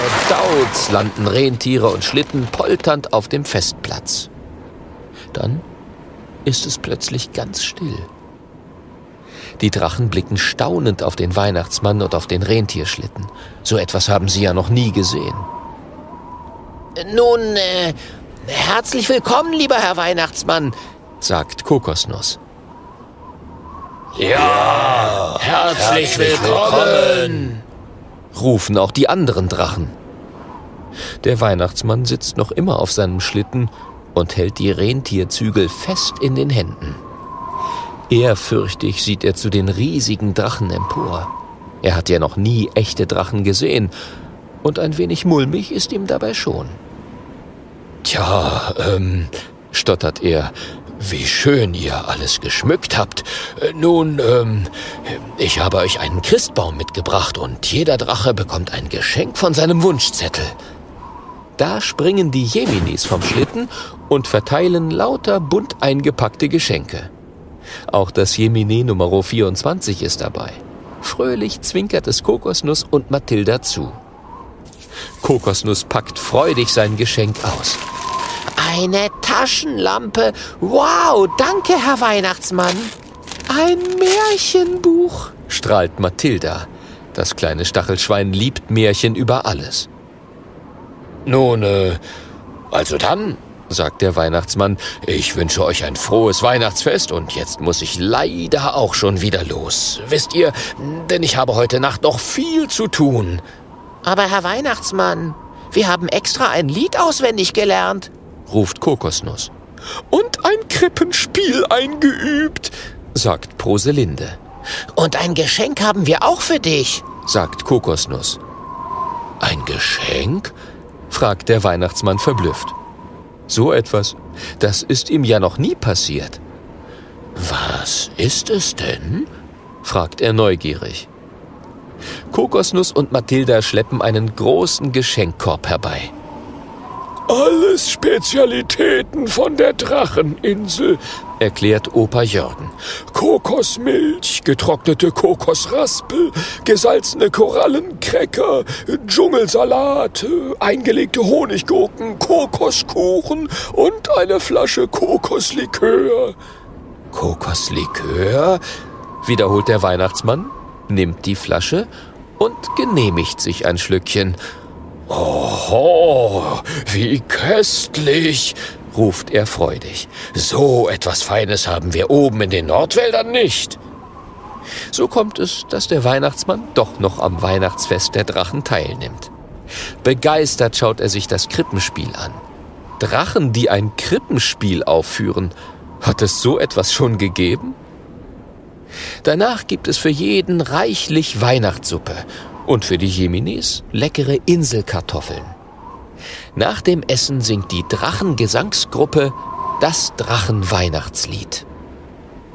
Dauz landen Rentiere und Schlitten polternd auf dem Festplatz. Dann ist es plötzlich ganz still. Die Drachen blicken staunend auf den Weihnachtsmann und auf den Rentierschlitten. So etwas haben sie ja noch nie gesehen. Nun, herzlich willkommen, lieber Herr Weihnachtsmann, sagt Kokosnuss. Ja, herzlich willkommen, rufen auch die anderen Drachen. Der Weihnachtsmann sitzt noch immer auf seinem Schlitten und hält die Rentierzügel fest in den Händen. Ehrfürchtig sieht er zu den riesigen Drachen empor. Er hat ja noch nie echte Drachen gesehen und ein wenig mulmig ist ihm dabei schon. Tja, stottert er, wie schön ihr alles geschmückt habt. Nun, ich habe euch einen Christbaum mitgebracht und jeder Drache bekommt ein Geschenk von seinem Wunschzettel. Da springen die Jeminis vom Schlitten und verteilen lauter bunt eingepackte Geschenke. Auch das Jemine Nummer 24 ist dabei. Fröhlich zwinkert es Kokosnuss und Mathilda zu. Kokosnuss packt freudig sein Geschenk aus. Eine Taschenlampe. Wow, danke, Herr Weihnachtsmann. Ein Märchenbuch, strahlt Mathilda. Das kleine Stachelschwein liebt Märchen über alles. Nun, also dann, sagt der Weihnachtsmann, ich wünsche euch ein frohes Weihnachtsfest und jetzt muss ich leider auch schon wieder los. Wisst ihr, denn ich habe heute Nacht noch viel zu tun. Aber Herr Weihnachtsmann, wir haben extra ein Lied auswendig gelernt, ruft Kokosnuss. Und ein Krippenspiel eingeübt, sagt Proselinde. Und ein Geschenk haben wir auch für dich, sagt Kokosnuss. Ein Geschenk? fragt der Weihnachtsmann verblüfft. So etwas, das ist ihm ja noch nie passiert. Was ist es denn? fragt er neugierig. Kokosnuss und Mathilda schleppen einen großen Geschenkkorb herbei. Alles Spezialitäten von der Dracheninsel, erklärt Opa Jörgen. Kokosmilch, getrocknete Kokosraspel, gesalzene Korallencracker, Dschungelsalat, eingelegte Honiggurken, Kokoskuchen und eine Flasche Kokoslikör. Kokoslikör? Wiederholt der Weihnachtsmann, nimmt die Flasche und genehmigt sich ein Schlückchen. Oho, wie köstlich, ruft er freudig. So etwas Feines haben wir oben in den Nordwäldern nicht. So kommt es, dass der Weihnachtsmann doch noch am Weihnachtsfest der Drachen teilnimmt. Begeistert schaut er sich das Krippenspiel an. Drachen, die ein Krippenspiel aufführen, hat es so etwas schon gegeben? Danach gibt es für jeden reichlich Weihnachtssuppe und für die Jeminis leckere Inselkartoffeln. Nach dem Essen singt die Drachengesangsgruppe das Drachenweihnachtslied.